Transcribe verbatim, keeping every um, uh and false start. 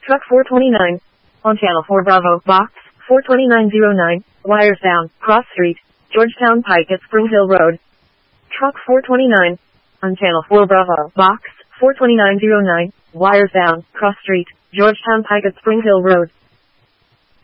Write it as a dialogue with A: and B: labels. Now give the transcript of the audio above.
A: Truck four twenty-nine. On Channel four Bravo, Box four twenty-nine oh nine, wires down, Cross Street, Georgetown Pike at Spring Hill Road. Truck four twenty-nine. On Channel four Bravo, Box four twenty-nine oh nine, wires down, Cross Street, Georgetown Pike at Spring Hill Road.